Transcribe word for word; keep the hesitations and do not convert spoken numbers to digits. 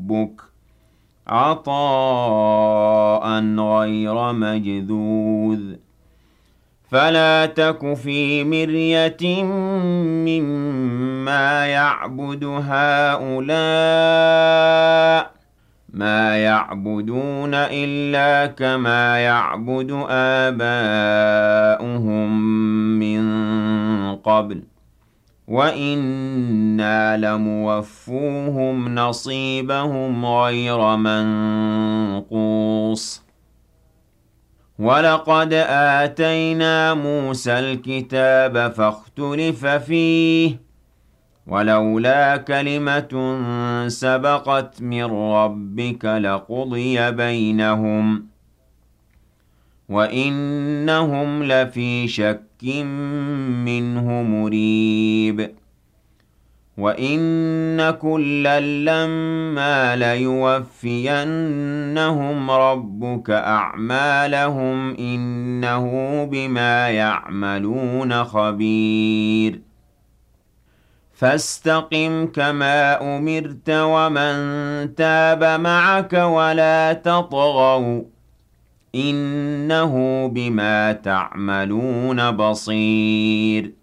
ربك عطاء غير مجذوذ فلا تك في مرية مما يعبد هؤلاء ما يعبدون إلا كما يعبد آباؤهم من قبل وَإِنَّا لَمُوَفُّوهُمْ نَصِيبَهُمْ غَيْرَ مَنقُوصٍ وَلَقَدْ آتَيْنَا مُوسَى الْكِتَابَ فَاخْتُلِفَ فِيهِ وَلَوْلَا كَلِمَةٌ سَبَقَتْ مِن رَّبِّكَ لَقُضِيَ بَيْنَهُمْ وَإِنَّهُمْ لَفِي شَكٍّ مِّنْهُ مُرِيبٍ وَإِنَّ كُلًّا لَّمَّا لَيُوَفِّيَنَّهُمْ رَبُّكَ أَعْمَالَهُمْ إِنَّهُ بِمَا يَعْمَلُونَ خَبِيرٌ فَاسْتَقِمْ كَمَا أُمِرْتَ وَمَن تَابَ مَعَكَ وَلَا تَطْغَوْا إِنَّهُ بِمَا تَعْمَلُونَ بَصِيرٌ